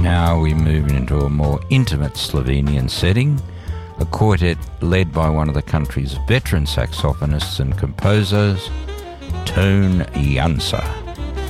Now we move into a more intimate Slovenian setting, a quartet led by one of the country's veteran saxophonists and composers, Tone Jansa.